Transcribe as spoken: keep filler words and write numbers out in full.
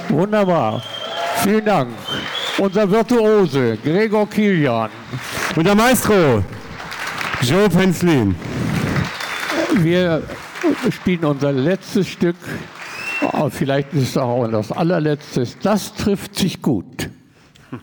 Wunderbar. Vielen Dank. Unser Virtuose, Gregor Kilian. Und der Maestro, Joe Penzlin. Wir spielen unser letztes Stück. Vielleicht ist es auch das allerletzte. Das trifft sich gut.